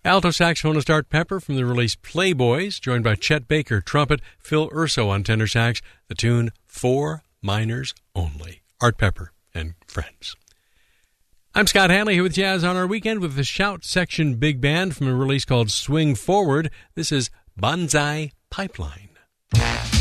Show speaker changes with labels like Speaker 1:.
Speaker 1: Alto saxophonist Art Pepper from the release Playboys, joined by Chet Baker, trumpet, Phil Urso on tenor sax, the tune 4 Minors Only. Art Pepper and Friends. I'm Scott Hanley here with Jazz on Our Weekend with the Shout Section Big Band from a release called Swing Forward. This is Banzai Pipeline.